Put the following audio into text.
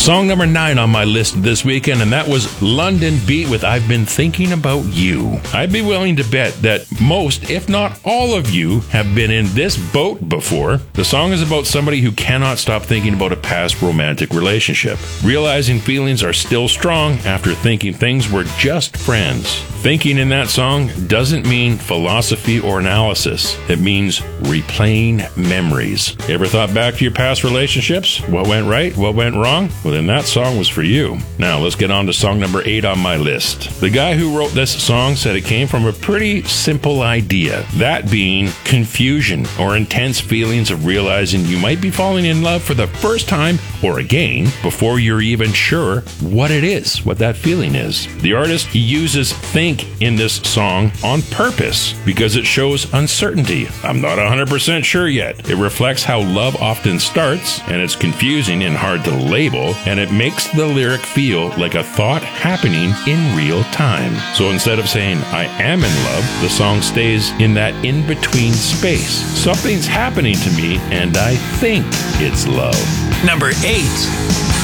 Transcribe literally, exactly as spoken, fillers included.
Song number nine on my list this weekend, and that was London Beat with I've Been Thinking About You. I'd be willing to bet that most, if not all of you, have been in this boat before. The song is about somebody who cannot stop thinking about a past romantic relationship, realizing feelings are still strong after thinking things were just friends. Thinking in that song doesn't mean philosophy or analysis. It means replaying memories. You ever thought back to your past relationships? What went right? What went wrong? Well, then that song was for you. Now, let's get on to song number eight on my list. The guy who wrote this song said it came from a pretty simple idea, that being confusion or intense feelings of realizing you might be falling in love for the first time or again before you're even sure what it is, what that feeling is. The artist, he uses think in this song on purpose because it shows uncertainty. I'm not one hundred percent sure yet. It reflects how love often starts, and it's confusing and hard to label, and it makes the lyric feel like a thought happening in real time. So instead of saying, I am in love, the song stays in that in-between space. Something's happening to me, and I think it's love. Number eight.